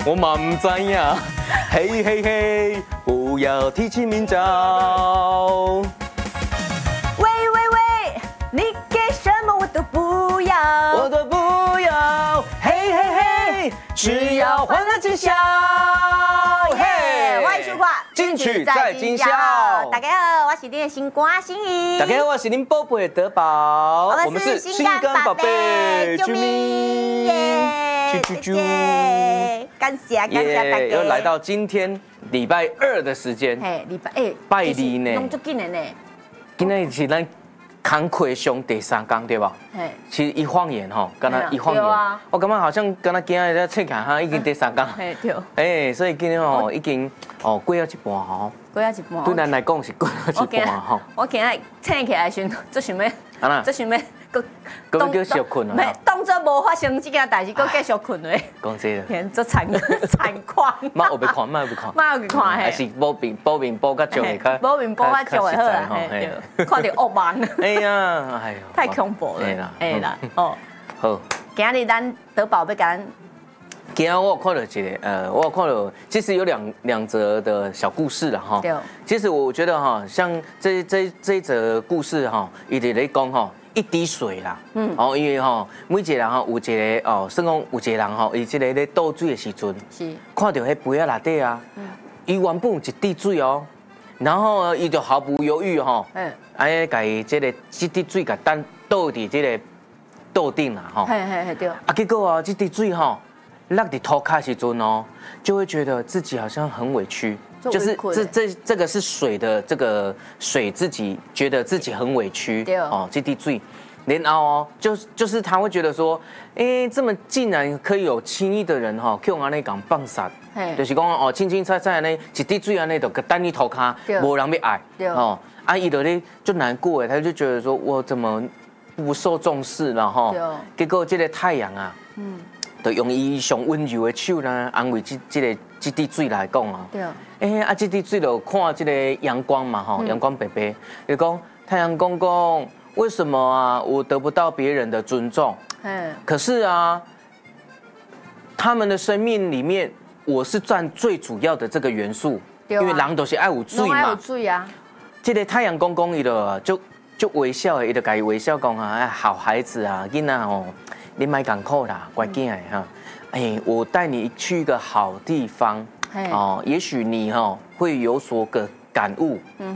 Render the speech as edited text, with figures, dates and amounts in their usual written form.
我嘛唔知呀。嘿嘿嘿，不要提起明朝。 喂喂喂，你给什么我都不要， 我都不要。嘿嘿嘿，只要欢乐今宵。 嘿，欢迎收看《 金曲在今宵》。 大家好，我是你的新瓜心怡。 大家好，我是您宝贝的德宝， 我们是心肝宝贝，啾咪耶，啾啾，感谢大家， 又来到今天礼拜2的时间， 嘿，礼拜拜二呢， 弄足紧的呢， 今天是咱工课上第3天对吧？ 嘿， 其实一晃眼哈，刚才一晃眼，我感觉好像刚才今日在测看哈，已经第3天， 嘿对， 所以今天哦已经过了一半吼， 过了一半， 对咱来讲是过了一半吼。 我今日醒起来时，做想要，做想要。 搁继续困啊！ 没，当作无发生这件代志，搁继续困嘞。 讲这个， 天，做惨况。 妈有被看，妈有被看， 妈有去看嘿。 还是保面保较足的， 保面保较足的好啦，嘿，看到恶梦。 哎呀，哎呦， 太恐怖了。哎啦，哦， 好。 今日咱德宝要讲。 今天我有看到我有看到，其实有两则的小故事了哈。 对。 其实我觉得哈，像这一则故事哈，伊直咧讲哈。一滴水啦，因为每一个人有一个算讲有一个人伊这个咧倒水的时阵，是看到迄杯仔内底啊，伊原本有一滴水然后伊就毫不犹豫安尼甲伊这滴水甲倒伫这个倒顶啦嘿对。 结果这滴水落伫涂骹时阵就会觉得自己好像很委屈。就是这个是水的这个水自己觉得自己很委屈这滴水，然后就是他会觉得说，这么竟然可以有轻易的人去用安尼讲放散，就是讲清清菜菜安尼一滴水安尼就等你涂骹，无人要爱伊就咧就难过他就觉得说我怎么不受重视了结果这个太阳啊，就用伊上温柔的手呢安慰这滴水来讲对。 这滴水就看这个阳光嘛，阳光伯伯就讲太阳公公，为什么啊我得不到别人的尊重？可是啊，他们的生命里面我是占最主要的这个元素，因为人都是爱有水嘛。 爱有水啊。这个太阳公公伊就微笑，伊就甲伊微笑讲好孩子啊，囡仔你莫艰苦啦，乖囡仔哈，我带你去一个好地方。也许你会有所感悟，